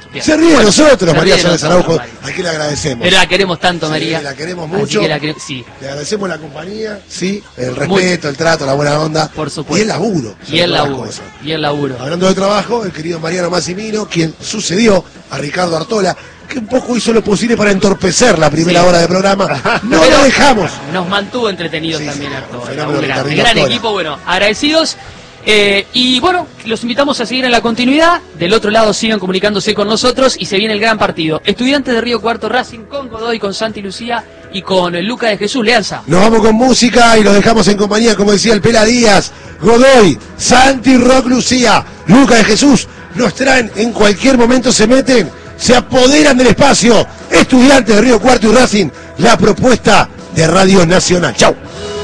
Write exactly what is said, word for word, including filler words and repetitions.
Bien. Se ríe de Bueno, nosotros, se María ríe de Soles Araujo, nosotros, María. a quien le agradecemos. Pero la queremos tanto, Sí, María. la queremos Así mucho. que la quere- sí. Le agradecemos la compañía, sí, el respeto, Muy- el trato, la buena onda. Por supuesto. Y el laburo. Y sobre el todas las laburo. cosas. Y el laburo. Hablando de trabajo, el querido Mariano Massimino, quien sucedió a Ricardo Artola, que un poco hizo lo posible para entorpecer la primera Sí. hora de programa. No Pero lo dejamos. Nos mantuvo entretenidos Sí, también, sí, Artola. fenómeno Un gran, Ricardito gran Artola. equipo, bueno, agradecidos. Eh, y bueno, los invitamos a seguir en la continuidad. Del otro lado sigan comunicándose con nosotros y se viene el gran partido. Estudiantes de Río Cuarto Racing con Godoy, con Santi Lucía y con el Luca de Jesús. Leanza. Nos vamos con música y los dejamos en compañía, como decía el Pela Díaz, Godoy, Santi, Rock, Lucía, Luca de Jesús. Nos traen, en cualquier momento se meten, se apoderan del espacio. Estudiantes de Río Cuarto y Racing, la propuesta de Radio Nacional. Chau.